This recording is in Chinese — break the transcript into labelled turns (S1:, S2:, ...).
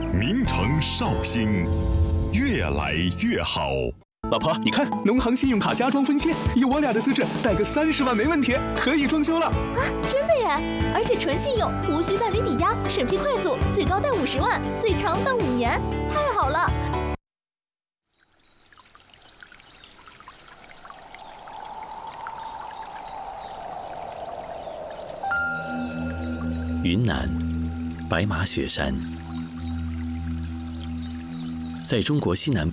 S1: 名城绍兴，越来越好。
S2: 老婆，你看，农行信用卡加装分期，有我俩的资质，贷个30万没问题，可以装修了。
S3: 啊，真的耶！而且纯信用，无需办理抵押，审批快速，最高贷50万，最长办5年，太好了！
S4: 云南，白马雪山，在中国西南